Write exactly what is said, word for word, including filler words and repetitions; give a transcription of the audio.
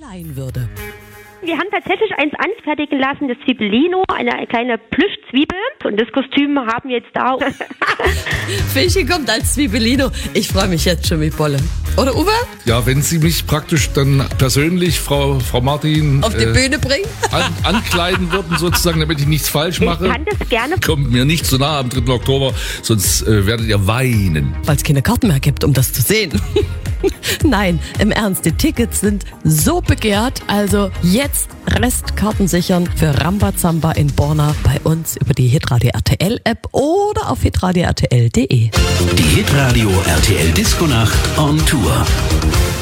verleihen würde. Wir haben tatsächlich eins anfertigen lassen, das Zwiebelino, eine kleine Plüschzwiebel. Und das Kostüm haben wir jetzt da. Fischi kommt als Zwiebelino. Ich freue mich jetzt schon wie Bolle. Oder Uwe? Ja, wenn Sie mich praktisch dann persönlich, Frau, Frau Martin, auf die äh, Bühne bringen? An, ankleiden würden sozusagen, damit ich nichts falsch mache. Ich kann das gerne. Kommt mir nicht zu nah am dritten Oktober, sonst äh, werdet ihr weinen. Weil es keine Karten mehr gibt, um das zu sehen. Nein, im Ernst, die Tickets sind so begehrt. Also jetzt Restkarten sichern für Rambazamba in Borna bei uns über die Hitradio R T L App oder auf hitradio R T L punkt de. Die Hitradio R T L Disco Nacht on Tour.